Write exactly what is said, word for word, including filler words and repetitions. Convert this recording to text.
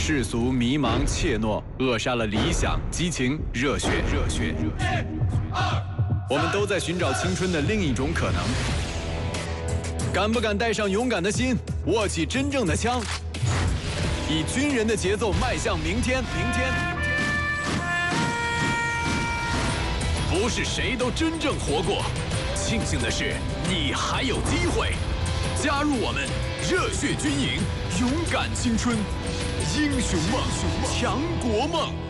世俗迷茫怯懦，扼杀了理想、激情、热血、热血、热血。我们都在寻找青春的另一种可能。敢不敢带上勇敢的心，握起真正的枪，以军人的节奏迈向明天？明天。不是谁都真正活过，庆幸的是，你还有机会。加入我们，热血军营，勇敢青春，英雄梦，强国梦。